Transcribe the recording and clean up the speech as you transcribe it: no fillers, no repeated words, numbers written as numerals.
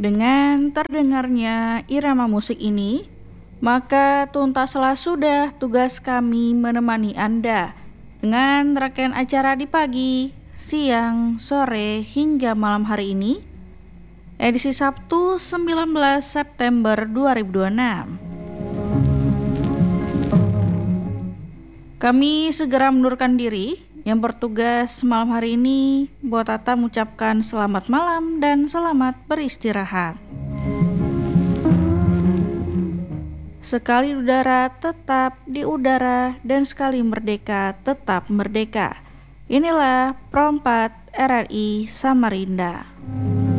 Dengan terdengarnya irama musik ini, maka tuntaslah sudah tugas kami menemani Anda dengan rangkaian acara di pagi, siang, sore, hingga malam hari ini, edisi Sabtu 19 September 2026. Kami segera mundurkan diri. Yang bertugas malam hari ini buat Tata mengucapkan selamat malam dan selamat beristirahat. Sekali udara tetap di udara dan sekali merdeka tetap merdeka. Inilah Pro 4 RRI Samarinda.